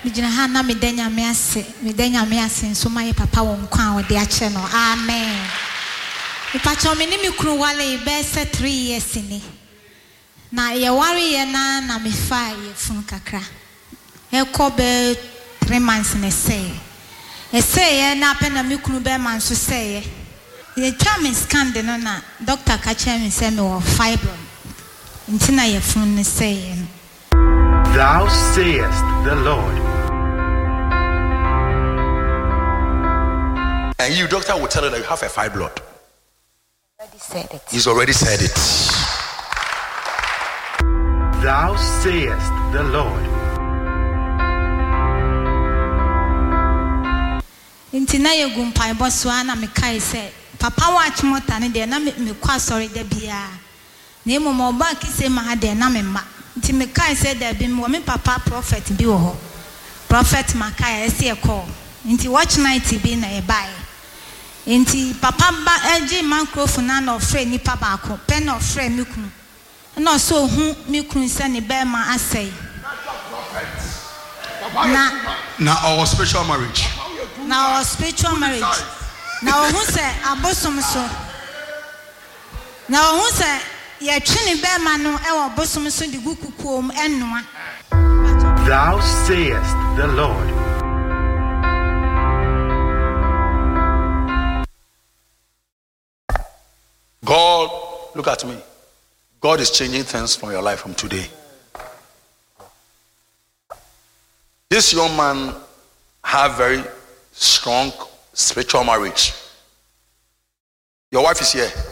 Mijina na medenya me ase nso maye papa wo nkwa wo de ache no. Amen. Ipacho me ni mi kunu wale be se 3 years ni. Na ye ware ye na me fa ye fun kakra. E ko be 3 months ne say. E say ye na pe na mi kunu be man so say ye. Ye twa me scan de no na doctor ka che me say me wo fibroid. Ntina ye fun ne say ye. Thou sayest the Lord. And you, doctor, will tell you that you have a fibroid. Already said it. He's already said it. Thou sayest the Lord. Intina ye gumpai boswa na me kai say papa watch mota ne de na me kwa sorry da bia. Na emo mo ba ki say ma de na me ma. Nti me kai say da bi me papa prophet bi wo ho. Prophet Makaya ese e call. Nti watch night bi na e bai. Inti papa ba eji microphone na no frɛ nipa ba ko pen no frɛ mi kunu na so hu mi kunu se ne be ma asai na our spiritual marriage na hu se abosom so na hu se ye twe ne be ma no e wo abosom so de gukukuom ennoa. Thou sayest the Lord. God, look at me. God is changing things from your life from today. This young man have very strong spiritual marriage. Your wife is here.